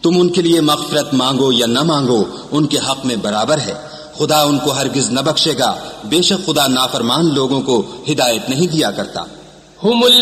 तुम उनके लिए मग़फ़िरत मांगो या न मांगो, उनके हक में बराबर है। खुदा उनको हरगिज न बख्शेगा। बेशक खुदा नाफरमान लोगों को हिदायत नहीं दिया करता।